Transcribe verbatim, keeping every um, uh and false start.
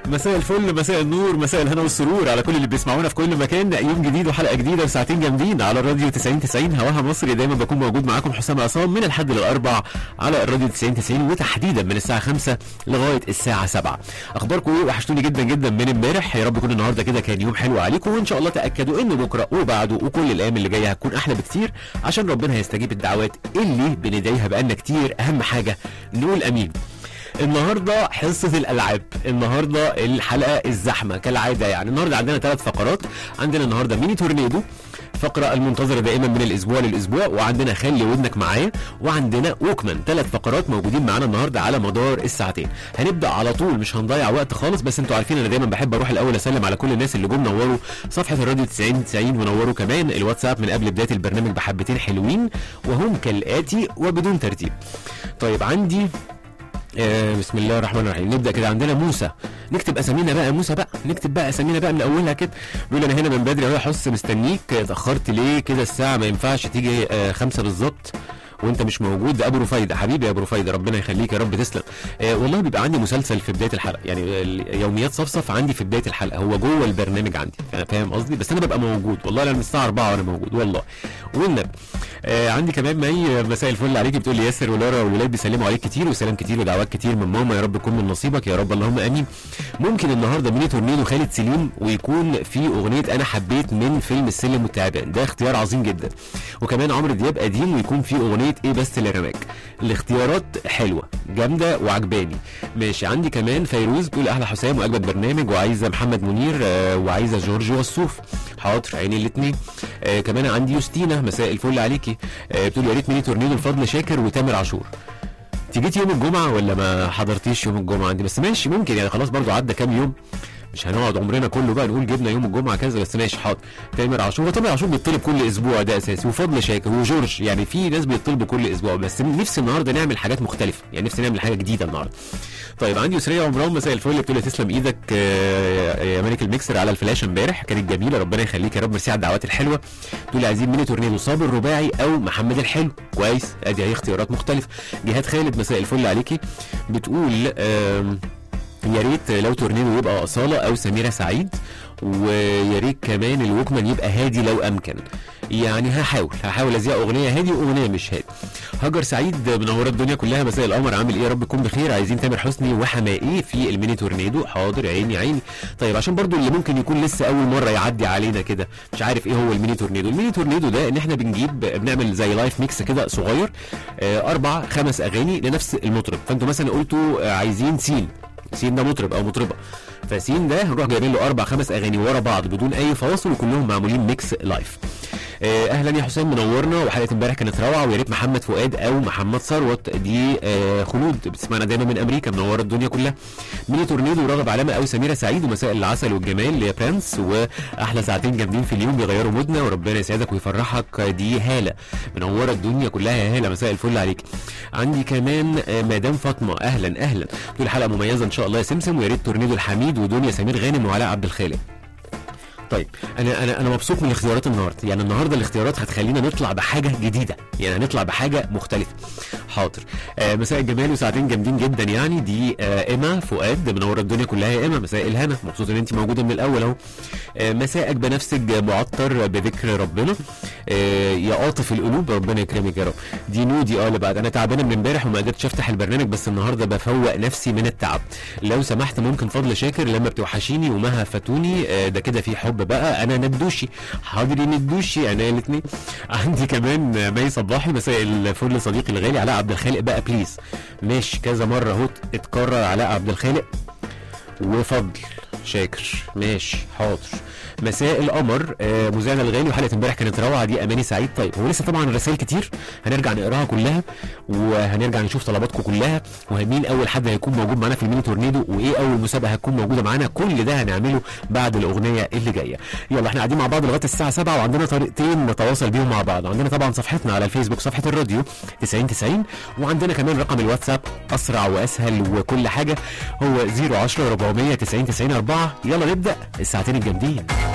مساء الفل، مساء النور، مساء الهنا والسرور على كل اللي بيسمعونا في كل مكان. يوم جديد وحلقه جديده وساعتين جامدين على الراديو تسعين تسعين هواها مصري. دايما بكون موجود معاكم حسام عصام من الحد للاربع على الراديو تسعين تسعين، وتحديدا من الساعه خمسة لغايه الساعه سبعة. اخباركم ايه؟ وحشتوني جدا جدا من امبارح. يا رب يكون النهارده كده كان يوم حلو عليكم، وان شاء الله تاكدوا ان بكره وبعده وكل الايام اللي جايه هتكون احلى بكتير، عشان ربنا هيستجيب الدعوات اللي بندعيها بقالنا كتير. اهم حاجه نقول امين. النهارده حصه الالعاب، النهارده الحلقه الزحمه كالعاده. يعني النهارده عندنا ثلاث فقرات. عندنا النهارده ميني تورنيدو، فقره المنتظره دائما من الاسبوع للاسبوع، وعندنا خلي ودنك معايا، وعندنا ووكمان. ثلاث فقرات موجودين معانا النهارده على مدار الساعتين. هنبدا على طول، مش هنضيع وقت خالص. بس انتوا عارفين انا دايما بحب اروح الاول اسلم على كل الناس اللي جم نوروا صفحه الراديو تسعين تسعين، ونوروا كمان الواتساب من قبل بدايه البرنامج بحبتين حلوين، وهم كالاتي وبدون ترتيب. طيب عندي آه بسم الله الرحمن الرحيم. نبدا كده. عندنا موسى، نكتب اسامينا بقى. موسى بقى نكتب بقى اسامينا بقى من اولها كده. بيقول انا هنا من بدري اهو يا حس، مستنيك. اتاخرت ليه كده؟ الساعه ما ينفعش تيجي آه خمسة بالظبط وانت مش موجود. ده ابو رفايده حبيبي يا ابو رفايده، ربنا يخليك يا رب، تسلم. آه والله بيبقى عندي مسلسل في بدايه الحلقه، يعني يوميات صفصف عندي في بدايه الحلقه، هو جوه البرنامج عندي، انا فاهم قصدي، بس انا ببقى موجود والله. انا من الساعه أربعة وانا موجود والله والنبي. آه عندي كمان مي، مساء الفل عليكي، بتقول لي ياسر ولارا والولاد بيسلموا عليك كتير، وسلام كتير ودعوات كتير من ماما، يا رب يكون من نصيبك يا رب، اللهم امين. ممكن النهارده ميني تورنيدو خالد سليم، ويكون في اغنيه انا حبيت من فيلم السلم والتعبان، ده اختيار عظيم جدا. وكمان عمرو دياب قديم، ويكون في اغنيه ايه بس اللي رماك. الاختيارات حلوه جامده وعجباني. ماشي. عندي كمان فيروز بتقول احلى حسام واجمد برنامج، وعايزه محمد منير آه وعايزه جورج والصوف. حاضر عيني الاثنين. آه كمان عندي يوستينا، مساء الفل عليكي، آه بتقول يا ريت ميني تورنيدو الفضل شاكر وتامر عاشور. تيجيتي يوم الجمعه ولا ما حضرتيش يوم الجمعه عندي؟ بس ماشي ممكن، يعني خلاص برضو عدى كام يوم، مش هنقعد عمرنا كله بقى نقول جبنا يوم الجمعه كذا. بس ماشي حاضر. تامر عاشور، وتامر عاشور بيطلب كل اسبوع ده اساسي، وفضل شاكر وجورج، يعني في ناس بيطلبوا كل اسبوع، بس نفسي النهارده نعمل حاجات مختلفه، يعني نفسي نعمل حاجه جديده النهارده. طيب عندي يسريه عمران، مساء الفل، بتقول لي تسلم ايدك يا ملك الميكسر على الفلاش امبارح، كانت جميله، ربنا يخليك يا رب، ميرسي على الدعوات الحلوه. بتقول لي عايزين ميني تورنيدو صابر رباعي او محمد الحلو. كويس، ادي اهي اختيارات مختلفه. جهاد خالد، مساء الفل عليكي، بتقول يا ريت لو تورنيدو يبقى أصالة أو سميرة سعيد، ويا ريت كمان الوكمان يبقى هادي لو أمكن. يعني هحاول هحاول أزيع أغنية هادي وأغنية مش هادي. هاجر سعيد منورة الدنيا كلها، مساء القمر، عامل إيه؟ يا رب تكون بخير. عايزين تامر حسني وحماقي في الميني تورنيدو. حاضر عيني عيني. طيب عشان برضو اللي ممكن يكون لسه أول مرة يعدي علينا كده مش عارف إيه هو الميني تورنيدو. الميني تورنيدو ده إن إحنا بنجيب بنعمل زي لايف ميكس كده صغير، آه أربع خمس أغاني لنفس المطرب. فأنتوا مثلا قلتوا عايزين سين، سين ده مطرب او مطربه، فسين ده هنروح جايبين له اربع خمس اغاني ورا بعض بدون اي فواصل، وكلهم معمولين ميكس لايف. آه اهلا يا حسام، منورنا، وحلقه امبارح كانت روعه، ويا ريت محمد فؤاد او محمد ثروت. دي آه خلود بتسمعنا دايما من امريكا، منوره الدنيا كلها. ميني تورنيدو راغب علامه او سميره سعيد، ومساء العسل والجمال يا برنس، واحلى ساعتين جامدين في اليوم بيغيروا مودنا، وربنا يسعدك ويفرحك. دي هاله منوره الدنيا كلها يا هاله، مساء الفل عليك. عندي كمان آه مدام فاطمه، اهلا اهلا، دول حلقه مميزه ان شاء الله يا سمسم، ويا ريت تورنيدو الحميد ودنيا سمير غانم وعلاء عبد الخالق. طيب انا انا انا مبسوط من الاختيارات النهارده، يعني النهارده الاختيارات هتخلينا نطلع بحاجه جديده، يعني هنطلع بحاجه مختلفه. حاضر. آه مساء الجمال وساعتين جامدين جدا. يعني دي آه ايما فؤاد، منوره الدنيا كلها يا ايما، مساء الهنا، مبسوط ان انت موجوده من الاول اهو. آه مساءك بنفسج معطر بذكر ربنا، آه يا عاطف القلوب، ربنا يكرمك يا رب. دي نودي، اه اللي بعد، انا تعبانه من امبارح وما قدرتش افتح البرنامج، بس النهارده بفوق نفسي من التعب، لو سمحت ممكن فضل شاكر لما بتوحشيني وما هفتوني. آه ده كده في حب بقى، انا ندوشي. حاضر ندوشي انا الاثنين. عندي كمان مي صباحي، مساء الفل صديقي الغالي علاء عبد الخالق بقى بليز. ماشي كذا مره اهو اتكرر علاء عبد الخالق وفضل شاكر. ماشي حاضر. مساء القمر، آه مذيعنا الغالي، وحلقه امبارح كانت روعه، دي اماني سعيد. طيب هو لسه طبعا الرسائل كتير، هنرجع نقراها كلها، وهنرجع نشوف طلباتكم كلها، ومين اول حد هيكون موجود معانا في الميني تورنيدو، وايه اول مسابقه هتكون موجوده معانا. كل ده هنعمله بعد الاغنيه اللي جايه. يلا احنا قاعدين مع بعض لغايه الساعه سبعة، وعندنا طريقتين نتواصل بيهم مع بعض. عندنا طبعا صفحتنا على الفيسبوك، صفحه الراديو تسعين تسعين، وعندنا كمان رقم الواتساب اسرع واسهل وكل حاجه، هو صفر عشرة أربعمية تسعين تسعين أربعة. يلا نبدا الساعتين الجامدين.